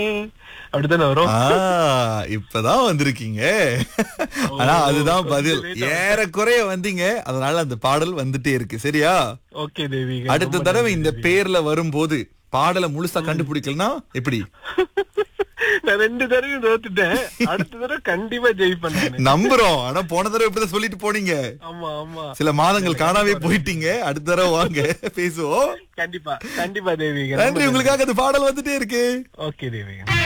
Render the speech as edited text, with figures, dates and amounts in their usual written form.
அப்படித்தானே வரும். இப்பதான் வந்திருக்கீங்க. ஆனா அதுதான் பதில். ஏறக்குறைய வந்தீங்க. அதனால அந்த பாடல் வந்துட்டே இருக்கு. சரியா? ஓகே தேவி. அடுத்த தடவை இந்த பேர்ல வரும்போது பாடலை முழுசா கண்டுபிடிக்கலனா எப்படி? நான் 2 தடவையும் தோத்துட்டேன். அடுத்த தடவை கண்டிப்பா ஜெயிப்பேன். நம்புறோம். ஆனா போன தடவை இப்படிதான் சொல்லிட்டு போனீங்க. ஆமா ஆமா. சில மாதங்கள் காணாமே போயிட்டீங்க. அடுத்த தடவை வாங்க பேசுவோம். கண்டிப்பா கண்டிப்பா தேவி. நன்றி. உங்களுக்காக அந்த பாடல் வந்துட்டே இருக்கு. ஓகே தேவி.